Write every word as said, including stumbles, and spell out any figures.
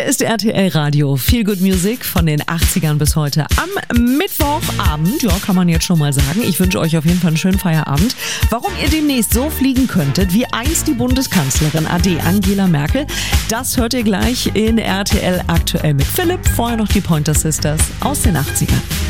Hier ist R T L Radio. Feel Good Music von den achtzigern bis heute am Mittwochabend. Ja, kann man jetzt schon mal sagen. Ich wünsche euch auf jeden Fall einen schönen Feierabend. Warum ihr demnächst so fliegen könntet, wie einst die Bundeskanzlerin A D Angela Merkel, das hört ihr gleich in R T L aktuell mit Philipp. Vorher noch die Pointer Sisters aus den achtzigern.